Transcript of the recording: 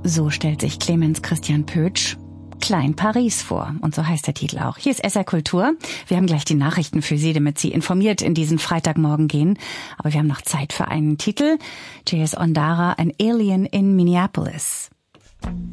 So stellt sich Clemens Christian Pötsch Klein Paris vor. Und so heißt der Titel auch. Hier ist SR Kultur. Wir haben gleich die Nachrichten für Sie, damit Sie informiert in diesen Freitagmorgen gehen. Aber wir haben noch Zeit für einen Titel. J.S. Ondara, An Alien in Minneapolis.